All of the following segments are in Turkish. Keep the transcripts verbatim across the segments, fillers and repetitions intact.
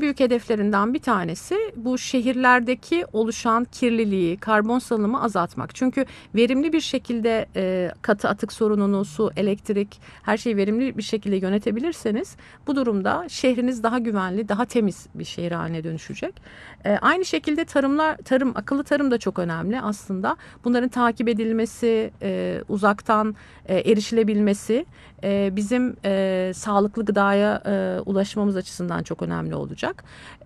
büyük hedeflerinden bir tanesi bu şehirlerdeki oluşan kirliliği, karbon salınımı azaltmak. Çünkü verimli bir şekilde e, katı atık sorununu, su, elektrik, her şeyi verimli bir şekilde yönetebilirseniz bu durumda şehriniz daha güvenli, daha temiz bir şehir haline dönüşecek. E, aynı şekilde tarımlar, tarım, akıllı tarım da çok önemli aslında. Bunların takip edilmesi, e, uzaktan e, erişilebilmesi e, bizim e, sağlıklı gıdaya e, ulaşmamız açısından çok önemli olacak.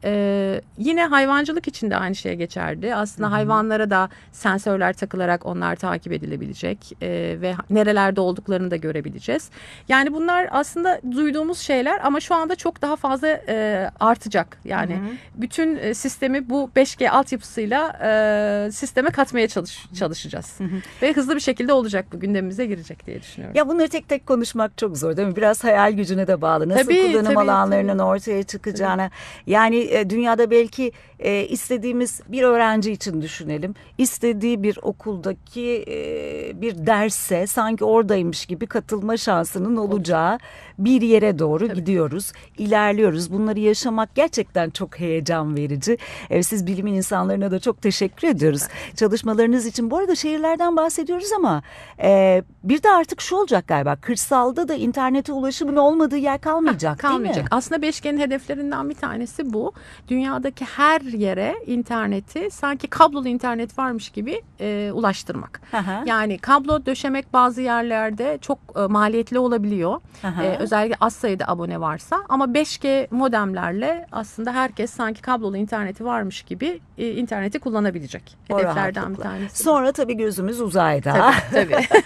E, yine hayvancılık için de aynı şeye geçerli. Aslında hı hı. hayvanlara da sensörler takılarak onlar takip edilebilecek e, ve nerelerde olduklarını da görebileceğiz. Yani bunlar aslında duyduğumuz şeyler ama şu anda çok daha fazla e, artacak. Yani hı hı. bütün e, sistemi bu beş G altyapısıyla e, sisteme katmaya çalış, çalışacağız. Hı hı. Ve hızlı bir şekilde olacak, bu gündemimize girecek diye düşünüyorum. Ya bunları tek tek konuşmak çok zor değil mi? Biraz hayal gücüne de bağlı. Nasıl tabii, kullanım tabii, alanlarının tabii. ortaya çıkacağına. Tabii. Yani e, dünyada belki e, istediğimiz bir öğrenci için düşünelim. İstediği bir okuldaki e, bir derse sanki oradaymış gibi katılma şansının olacağı bir yere doğru tabii. gidiyoruz. İlerliyoruz. Bunları yaşamak gerçekten çok heyecan verici. E, siz bilimin insanlarına da çok teşekkür ediyoruz. Evet. Çalışmalarınız için. Bu arada şehirlerden bahsediyoruz ama e, bir de artık şu olacak galiba. Kırsalda da internete ulaşımın olmadığı yer kalmayacak, ha, kalmayacak. değil mi? Aslında beş G'nin hedeflerinden bir tanesi bu. Dünyadaki her yere interneti sanki kablolu internet varmış gibi e, ulaştırmak. Aha. Yani kablo döşemek bazı yerlerde çok e, maliyetli olabiliyor. E, özellikle az sayıda abone varsa. Ama beş G modemlerle aslında herkes sanki kablolu interneti varmış gibi e, interneti kullanabilecek. O hedeflerden bir tanesi. Sonra bu. Tabii gözümüz uzayda. Tabii,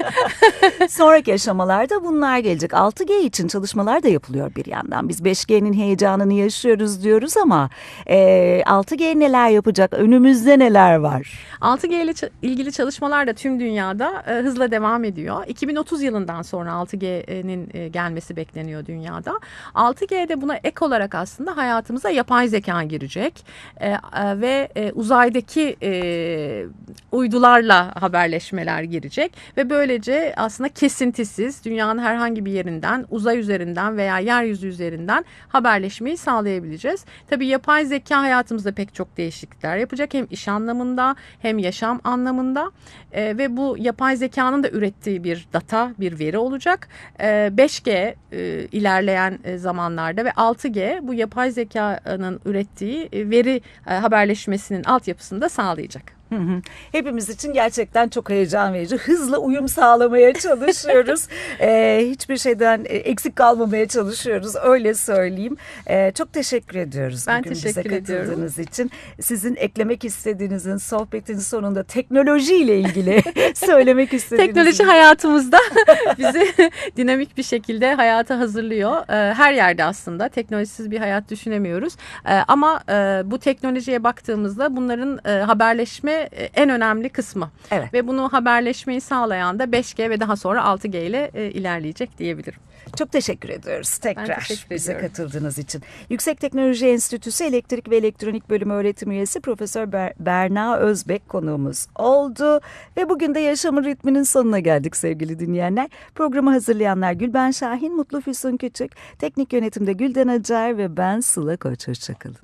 tabii. Sonraki aşamalarda bunlar gelecek. altı G için çalışmalar da yapılıyor bir yandan. Biz beş G'nin heyecanını yaşıyoruz diyoruz ama e, altı G neler yapacak? Önümüzde neler var? altı G ile ilgili çalışmalar da tüm dünyada e, hızla devam ediyor. iki bin otuz yılından sonra altı G'nin e, gelmesi bekleniyor dünyada. altı G'de buna ek olarak aslında hayatımıza yapay zeka girecek. E, e, ve e, uzaydaki e, uydularla haberleşmeler girecek. Ve böylece aslında kesintisiz dünyanın herhangi bir yerinden, uzay üzerinden veya yeryüzü üzerinden haberleşmeyi sağlayabileceğiz. Tabii yapay zeka hayatımızda pek çok değişiklikler yapacak. Hem iş anlamında hem yaşam anlamında e, ve bu yapay zekanın da ürettiği bir data, bir veri olacak. E, beş G e, ilerleyen e, zamanlarda ve altı G bu yapay zekanın ürettiği e, veri e, haberleşmesinin altyapısını da sağlayacak. Hı hı. Hepimiz için gerçekten çok heyecan verici. Hızla uyum sağlamaya çalışıyoruz. ee, hiçbir şeyden eksik kalmamaya çalışıyoruz. Öyle söyleyeyim. Ee, çok teşekkür ediyoruz ben bugün teşekkür bize ediyorum. katıldığınız için. Sizin eklemek istediğinizin sohbetin sonunda teknolojiyle ilgili söylemek istediğiniz. Teknoloji hayatımızda bizi dinamik bir şekilde hayata hazırlıyor. Ee, her yerde aslında teknolojisiz bir hayat düşünemiyoruz. Ee, ama e, bu teknolojiye baktığımızda bunların e, haberleşme en önemli kısmı. Evet. Ve bunu haberleşmeyi sağlayan da beş G ve daha sonra altı G ile e, ilerleyecek diyebilirim. Çok teşekkür ediyoruz tekrar teşekkür bize ediyorum. katıldığınız için. Yüksek Teknoloji Enstitüsü Elektrik ve Elektronik Bölümü öğretim üyesi Profesör Ber- Berna Özbek konuğumuz oldu. Ve bugün de Yaşamın Ritminin sonuna geldik sevgili dinleyenler. Programı hazırlayanlar Gülben Şahin, Mutlu Füsun Küçük, teknik yönetimde Gülden Acar ve ben Sıla Koç. Hoşçakalın.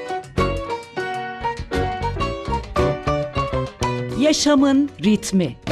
Yaşamın ritmi.